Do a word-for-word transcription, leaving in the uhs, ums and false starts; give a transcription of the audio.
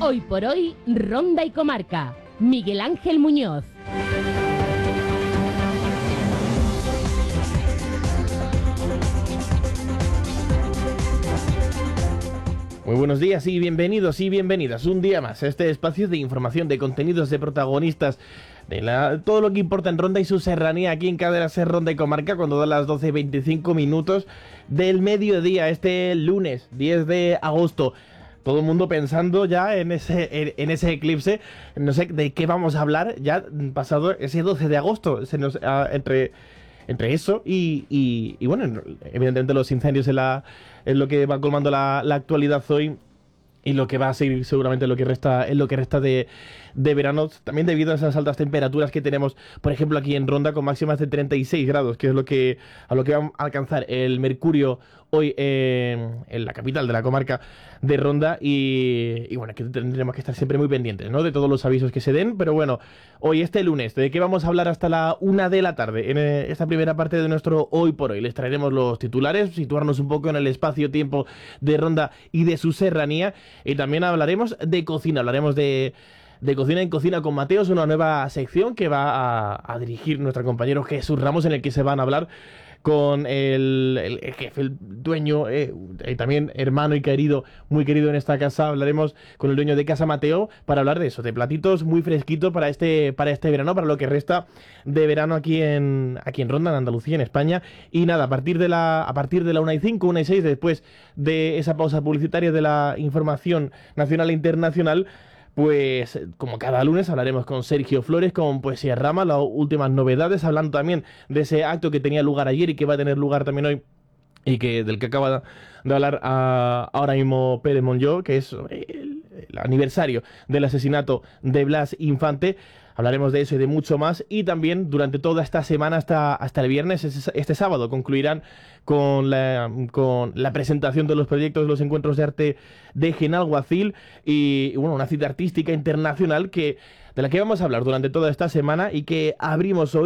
Hoy por hoy, Ronda y Comarca. Miguel Ángel Muñoz. Muy buenos días y bienvenidos y bienvenidas un día más a este espacio de información, de contenidos, de protagonistas, de la, todo lo que importa en Ronda y su serranía aquí en Cadena Ser Ronda y Comarca, cuando dan las doce y veinticinco minutos del mediodía, este lunes diez de agosto. Todo el mundo pensando ya en ese, en, en ese eclipse, no sé de qué vamos a hablar ya pasado ese doce de agosto, se nos, uh, entre... Entre eso y, y, y bueno, evidentemente los incendios en, la, en lo que va colmando la, la actualidad hoy y lo que va a seguir seguramente en lo que resta, en lo que resta de, de verano, también debido a esas altas temperaturas que tenemos, por ejemplo, aquí en Ronda con máximas de treinta y seis grados, que es lo que a lo que va a alcanzar el mercurio hoy eh, en la capital de la comarca de Ronda y, y bueno, que tendremos que estar siempre muy pendientes, ¿no?, de todos los avisos que se den, pero bueno, hoy este lunes, ¿de qué vamos a hablar hasta la una de la tarde? En esta primera parte de nuestro Hoy por Hoy les traeremos los titulares, situarnos un poco en el espacio-tiempo de Ronda y de su serranía, y también hablaremos de cocina, hablaremos de... de Cocina en Cocina con Mateos, una nueva sección que va a, a dirigir nuestro compañero Jesús Ramos, en el que se van a hablar con el, el, el jefe, el dueño, eh, y también hermano y querido, muy querido en esta casa. Hablaremos con el dueño de Casa Mateo para hablar de eso, de platitos muy fresquitos para este, para este verano, para lo que resta de verano aquí en, aquí en Ronda, en Andalucía, en España. Y nada, a partir de la, a partir de la una y cinco, una y seis, después de esa pausa publicitaria de la información nacional e internacional, pues como cada lunes hablaremos con Sergio Flores, con Poesía Rama, las últimas novedades, hablando también de ese acto que tenía lugar ayer y que va a tener lugar también hoy, y que del que acaba de hablar a, ahora mismo Pérez Monlló, que es el, el aniversario del asesinato de Blas Infante. Hablaremos de eso y de mucho más, y también durante toda esta semana hasta, hasta el viernes, este, este sábado, concluirán con la, con la presentación de los proyectos de los encuentros de arte de Genalguacil y, y bueno, una cita artística internacional que, de la que vamos a hablar durante toda esta semana y que abrimos hoy